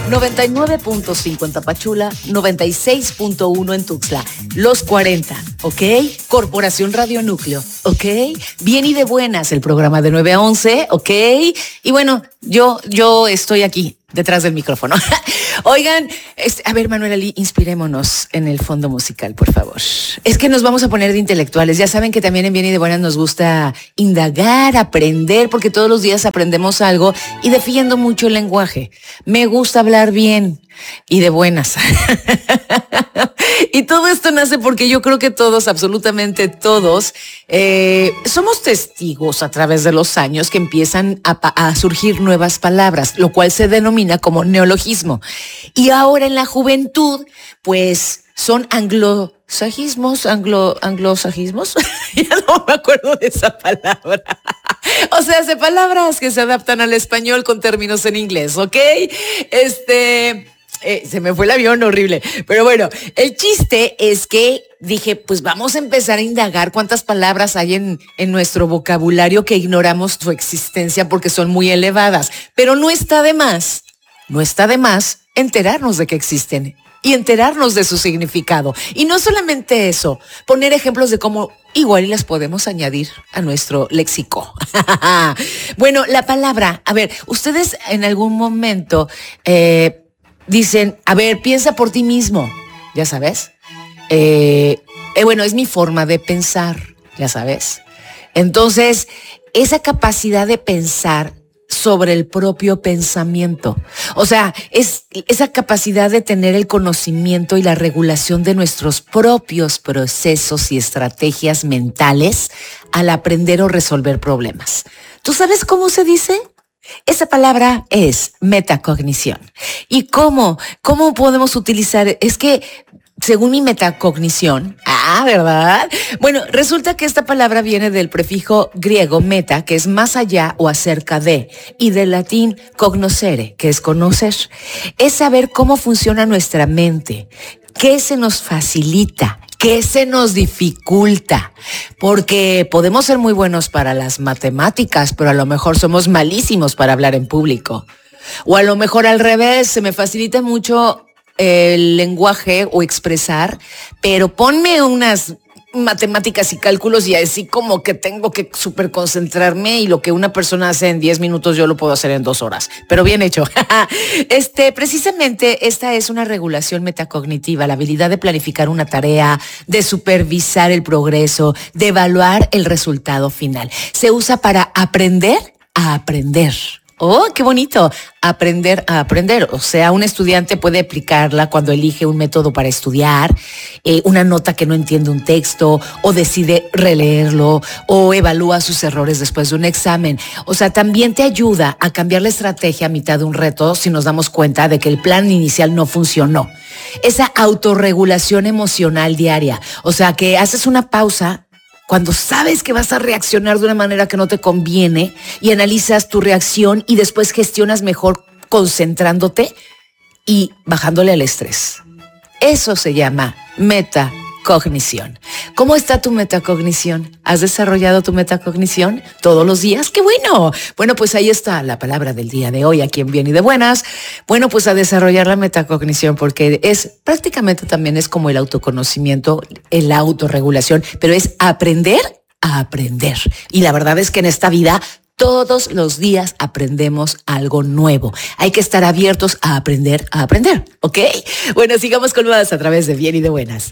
99.5 en Tapachula, 96.1 en Tuxtla, Los 40, ¿ok? Corporación Radio Núcleo, ¿ok? Bien y de buenas, el programa de 9 a 11, ¿ok? Y bueno, yo estoy aquí, detrás del micrófono. Oigan, a ver, Manuela Lee, inspirémonos en el fondo musical, por favor. Es que nos vamos a poner de intelectuales. Ya saben que también en Bien y de Buenas nos gusta indagar, aprender, porque todos los días aprendemos algo y defiendo mucho el lenguaje. Me gusta hablar bien y de buenas. Y todo esto nace porque yo creo que todos, absolutamente todos, somos testigos a través de los años que empiezan a surgir nuevas palabras, lo cual se denomina como neologismo. Y ahora en la juventud, pues son anglosajismos. Ya no me acuerdo de esa palabra. O sea, hace palabras que se adaptan al español con términos en inglés, ¿ok? Se me fue el avión, horrible. Pero bueno, el chiste es que dije, pues vamos a empezar a indagar cuántas palabras hay en nuestro vocabulario que ignoramos su existencia porque son muy elevadas. Pero no está de más enterarnos de que existen y enterarnos de su significado. Y no solamente eso, poner ejemplos de cómo igual las podemos añadir a nuestro léxico. Bueno, la palabra, a ver, ustedes en algún momento dicen, a ver, piensa por ti mismo, ya sabes. Bueno, es mi forma de pensar, ya sabes. Entonces, esa capacidad de pensar sobre el propio pensamiento. O sea, es esa capacidad de tener el conocimiento y la regulación de nuestros propios procesos y estrategias mentales al aprender o resolver problemas. ¿Tú sabes cómo se dice? Esa palabra es metacognición. ¿Y cómo podemos utilizar? Es que según mi metacognición, ¿verdad? Bueno, resulta que esta palabra viene del prefijo griego meta, que es más allá o acerca de, y del latín cognoscere, que es conocer. Es saber cómo funciona nuestra mente, qué se nos facilita, qué se nos dificulta, porque podemos ser muy buenos para las matemáticas, pero a lo mejor somos malísimos para hablar en público. O a lo mejor al revés, se me facilita mucho el lenguaje o expresar, pero ponme unas matemáticas y cálculos y así como que tengo que súper concentrarme y lo que una persona hace en 10 minutos yo lo puedo hacer en 2 horas, pero bien hecho. Precisamente esta es una regulación metacognitiva, la habilidad de planificar una tarea, de supervisar el progreso, de evaluar el resultado final. Se usa para aprender a aprender. ¡Oh, qué bonito! Aprender a aprender. O sea, un estudiante puede aplicarla cuando elige un método para estudiar, una nota que no entiende un texto, o decide releerlo, o evalúa sus errores después de un examen. O sea, también te ayuda a cambiar la estrategia a mitad de un reto si nos damos cuenta de que el plan inicial no funcionó. Esa autorregulación emocional diaria. O sea, que haces una pausa cuando sabes que vas a reaccionar de una manera que no te conviene y analizas tu reacción y después gestionas mejor concentrándote y bajándole al estrés. Eso se llama metacognición. ¿Cómo está tu metacognición? ¿Has desarrollado tu metacognición todos los días? ¡Qué bueno! Bueno, pues ahí está la palabra del día de hoy, aquí en Bien y de Buenas. Bueno, pues a desarrollar la metacognición, porque prácticamente también es como el autoconocimiento, la autorregulación, pero es aprender a aprender. Y la verdad es que en esta vida todos los días aprendemos algo nuevo. Hay que estar abiertos a aprender, ¿ok? Bueno, sigamos con más a través de Bien y de Buenas.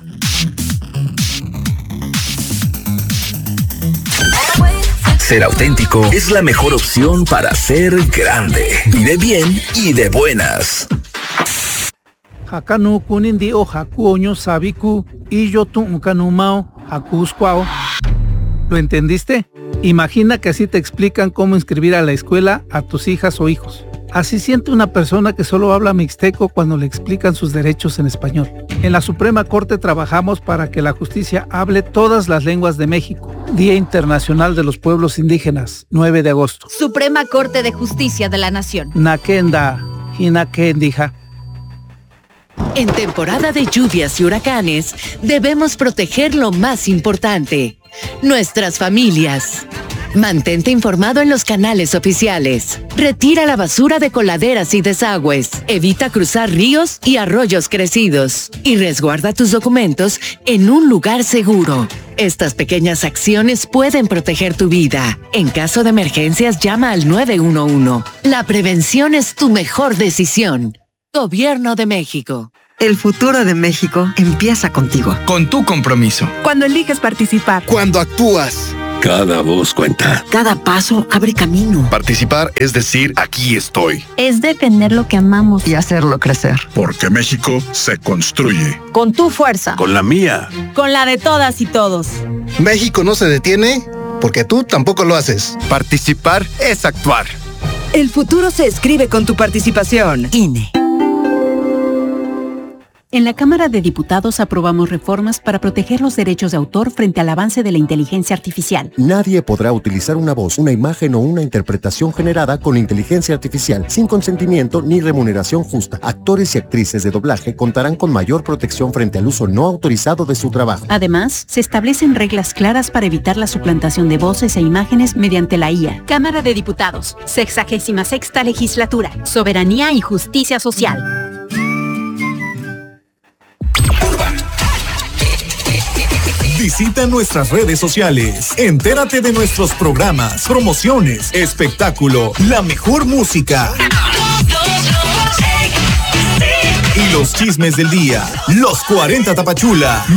Ser auténtico es la mejor opción para ser grande. Vive bien y de buenas. Hakanu kunindi o hakuoño sabiku y yo tuncanumao hakuscuao. ¿Lo entendiste? Imagina que así te explican cómo inscribir a la escuela a tus hijas o hijos. Así siente una persona que solo habla mixteco cuando le explican sus derechos en español. En la Suprema Corte trabajamos para que la justicia hable todas las lenguas de México. Día Internacional de los Pueblos Indígenas, 9 de agosto. Suprema Corte de Justicia de la Nación. Nakenda, hinakendija. En temporada de lluvias y huracanes, debemos proteger lo más importante, nuestras familias. Mantente informado en los canales oficiales. Retira la basura de coladeras y desagües. Evita cruzar ríos y arroyos crecidos. Y resguarda tus documentos en un lugar seguro. Estas pequeñas acciones pueden proteger tu vida. En caso de emergencias, llama al 911. La prevención es tu mejor decisión. Gobierno de México. El futuro de México empieza contigo. Con tu compromiso. Cuando eliges participar. Cuando actúas. Cada voz cuenta. Cada paso abre camino. Participar es decir, aquí estoy. Es defender lo que amamos. Y hacerlo crecer. Porque México se construye. Con tu fuerza. Con la mía. Con la de todas y todos. México no se detiene porque tú tampoco lo haces. Participar es actuar. El futuro se escribe con tu participación. INE. En la Cámara de Diputados aprobamos reformas para proteger los derechos de autor frente al avance de la inteligencia artificial. Nadie podrá utilizar una voz, una imagen o una interpretación generada con inteligencia artificial sin consentimiento ni remuneración justa. Actores y actrices de doblaje contarán con mayor protección frente al uso no autorizado de su trabajo. Además, se establecen reglas claras para evitar la suplantación de voces e imágenes mediante la IA. Cámara de Diputados, 66ª Legislatura, Soberanía y Justicia Social. Visita nuestras redes sociales. Entérate de nuestros programas, promociones, espectáculo, la mejor música y los chismes del día. Los 40 Tapachula.